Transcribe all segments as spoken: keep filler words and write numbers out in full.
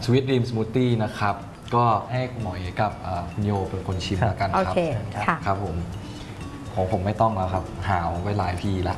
Sweet Dream Smoothie นะครับก็ให้คุณหมอเอกับคุณโยเป็นคนชิมแล้วกันครับโอเคค่ะครับผมของผมไม่ต้องแล้วครับหาวไปหลายทีละ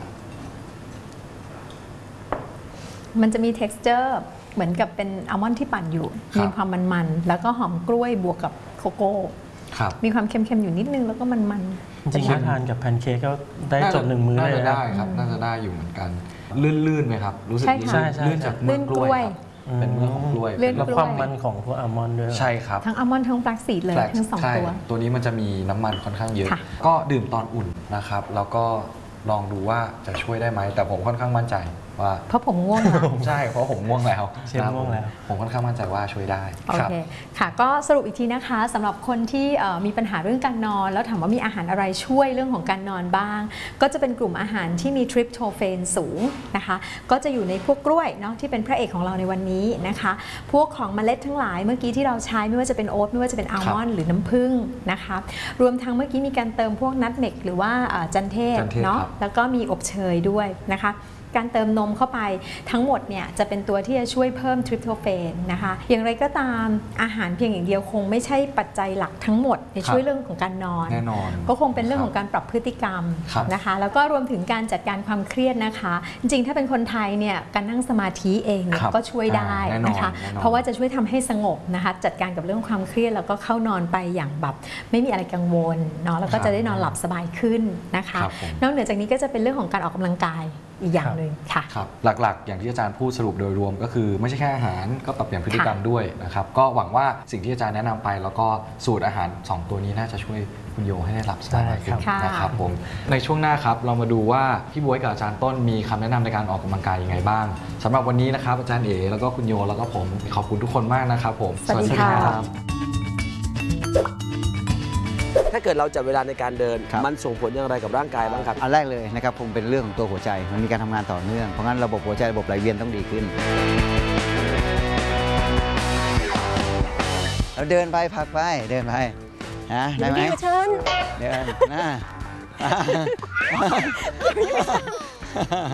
มันจะมี texture เหมือนกับเป็นอัลมอนด์ที่ปั่นอยู่มีความมันๆแล้วก็หอมกล้วยบวกกับโกโก้มีความเค็มๆอยู่นิดนึงแล้วก็มันๆจริงๆทานกับแพนเค้กก็ได้จบหนึ่งมื้อเลยน่าจะได้ครับน่าจะได้อยู่เหมือนกันลื่นๆไหมครับรู้สึกลื่นจากเมือกล้วยเป็นเมือกของกล้วยแล้วความมันของพวกอัลมอนด์ด้วยใช่ครับทั้งอัลมอนด์ทั้งแฟลกซีดเลยทั้งสองตัวตัวนี้มันจะมีน้ำมันค่อนข้างเยอะก็ดื่มตอนอุ่นนะครับแล้วก็ลองดูว่าจะช่วยได้ไหมแต่ผมค่อนข้างมั่นใจว่าเพราะผมง่วงแล้วใช่เพราะผมง่วงแล้วเชฟง่วงแล้วผมค่อนข้างมั่นใจว่าช่วยได้โอเคค่ะก็สรุปอีกทีนะคะสำหรับคนที่มีปัญหาเรื่องการนอนแล้วถามว่ามีอาหารอะไรช่วยเรื่องของการนอนบ้างก็จะเป็นกลุ่มอาหารที่มีทริปโทเฟนสูงนะคะก็จะอยู่ในพวกกล้วยเนาะที่เป็นพระเอกของเราในวันนี้นะคะพวกของเมล็ดทั้งหลายเมื่อกี้ที่เราใช้ไม่ว่าจะเป็นโอ๊ตไม่ว่าจะเป็นอัลมอนด์หรือน้ำผึ้งนะคะรวมทั้งเมื่อกี้มีการเติมพวกนัทเมกหรือว่าจันเทศเนาะแล้วก็มีอบเชยด้วยนะคะการเติมนมเข้าไปทั้งหมดเนี่ยจะเป็นตัวที่จะช่วยเพิ่มทริปโตเฟนนะคะอย่างไรก็ตามอาหารเพียงอย่างเดียวคงไม่ใช่ปัจจัยหลักทั้งหมดในช่วยเรื่องของการนอนแน่นอนก็คงเป็นเรื่องของการปรับพฤติกรรมนะคะแล้วก็รวมถึงการจัดการความเครียดนะคะจริงๆถ้าเป็นคนไทยเนี่ยการนั่งสมาธิเองก็ช่วยได้นะคะเพราะว่าจะช่วยทำให้สงบนะคะจัดการกับเรื่องความเครียดแล้วก็เข้านอนไปอย่างแบบไม่มีอะไรกังวลเนาะแล้วก็จะได้นอนหลับสบายขึ้นนะคะนอกเหนือจากนี้ก็จะเป็นเรื่องของการออกกำลังกายอีกอย่างหนึ่งค่ะครับหลักๆอย่างที่อาจารย์พูดสรุปโดยรวมก็คือไม่ใช่แค่อาหารก็ปรับเปลี่ยนพฤติกรรมด้วยนะครับก็หวังว่าสิ่งที่อาจารย์แนะนำไปแล้วก็สูตรอาหารสองตัวนี้น่าจะช่วยคุณโยให้ได้หลับสบายขึ้นนะครับผมในช่วงหน้าครับเรามาดูว่าพี่บ๊วยกับอาจารย์ต้นมีคำแนะนำในการออกกำลังกายยังไงบ้างสำหรับวันนี้นะครับอาจารย์เอ๋แล้วก็คุณโยแล้วก็ผมขอบคุณทุกคนมากนะครับผมสวัสดีครับถ้าเกิดเราจัดเวลาในการเดินมันส่งผลอย่างไรกับร่างกายบ้างครับอันแรกเลยนะครับคงเป็นเรื่องของตัวหัวใจมันมีการทำงานต่อเนื่องเพราะงั้นระบบหัวใจระบบไหลเวียนต้องดีขึ้นเราเดินไปพักไปเดินไปนะได้ไหมเชิญเดินนะ